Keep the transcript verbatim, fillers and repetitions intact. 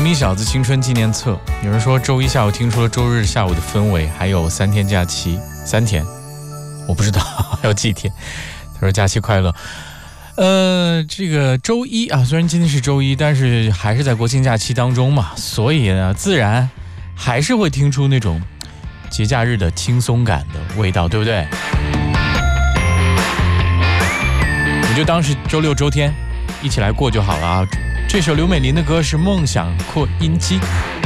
米小子青春纪念册，有人说周一下午听出了周日下午的氛围，还有三天假期，三天，我不知道还有几天。他说假期快乐。呃，这个周一啊，虽然今天是周一，但是还是在国庆假期当中嘛，所以呢，自然还是会听出那种节假日的轻松感的味道，对不对？你就当是周六周天一起来过就好了啊。这首刘美玲的歌是《梦想扩音机》。